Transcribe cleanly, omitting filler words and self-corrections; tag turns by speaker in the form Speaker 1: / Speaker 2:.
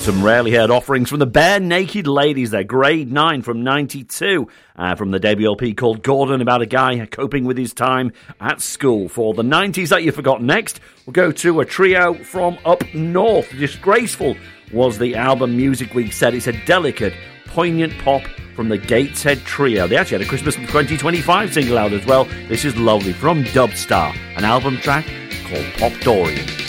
Speaker 1: Some rarely heard offerings from the Bare Naked Ladies. They're grade 9 from 92. From the debut LP called Gordon, about a guy coping with his time at school. For the 90s that you forgot next, we'll go to a trio from up north. Disgraceful was the album Music Week said. It's a delicate, poignant pop from the Gateshead Trio. They actually had a Christmas 2025 single out as well. This is lovely from Dubstar, an album track called Pop Dorian.